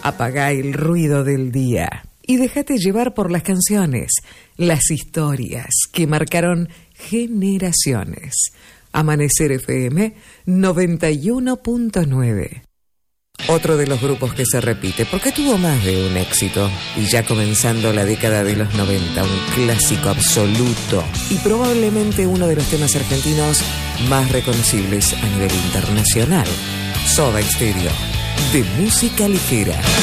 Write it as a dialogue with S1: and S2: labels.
S1: Apagá el ruido del día y déjate llevar por las canciones, las historias que marcaron generaciones. Amanecer FM 91.9. Otro de los grupos que se repite, porque tuvo más de un éxito, y ya comenzando la década de los 90, un clásico absoluto, y probablemente uno de los temas argentinos más reconocibles a nivel internacional. Soda Stereo, de música ligera.